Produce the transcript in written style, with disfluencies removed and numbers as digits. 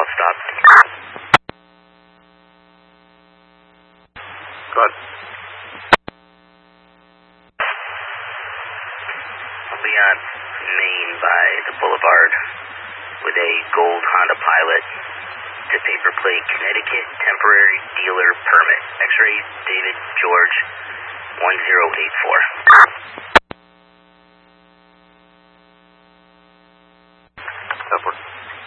12 stop. Good. I'll be on Main by the Boulevard with a gold Honda Pilot to paper plate, Connecticut, temporary dealer permit. X-ray David George 1084. That works.